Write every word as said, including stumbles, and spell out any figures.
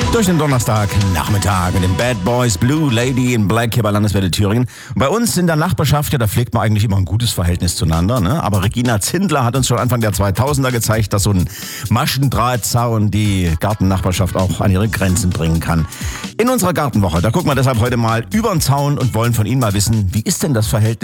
Durch den Donnerstagnachmittag mit dem Bad Boys Blue Lady in Black hier bei Landeswelle Thüringen. Und bei uns in der Nachbarschaft, ja, da pflegt man eigentlich immer ein gutes Verhältnis zueinander, ne? Aber Regina Zindler hat uns schon Anfang der zweitausender gezeigt, dass so ein Maschendrahtzaun die Gartennachbarschaft auch an ihre Grenzen bringen kann. In unserer Gartenwoche, da gucken wir deshalb heute mal über den Zaun und wollen von Ihnen mal wissen, wie ist denn das Verhältnis